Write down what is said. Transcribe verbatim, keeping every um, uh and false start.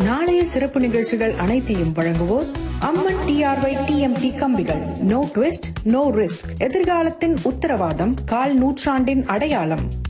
நாளைய சிறப்பு நிகழ்ச்சிகள் அனைத்தையும் வழங்குவோர் அம்மன் டிஆர்ஒய் டிஎம்டி கம்பிகள். No twist no risk. எதிர்காலத்தின் உத்தரவாதம், கால் நூற்றாண்டின் அடையாளம்.